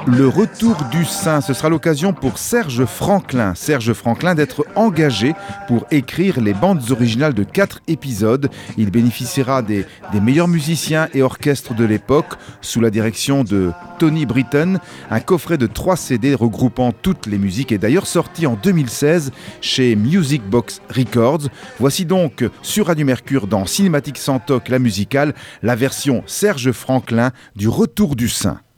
Le retour du Saint, ce sera l'occasion pour Serge Franklin d'être engagé pour écrire les bandes originales de 4 épisodes. Il bénéficiera des meilleurs musiciens et orchestres de l'époque sous la direction de Tony Britton. Un coffret de 3 CD regroupant toutes les musiques est d'ailleurs sorti en 2016 chez Music Box Records. Voici donc sur Radio Mercure dans Cinématique sans toc la musicale, la version Serge Franklin du Retour du Saint.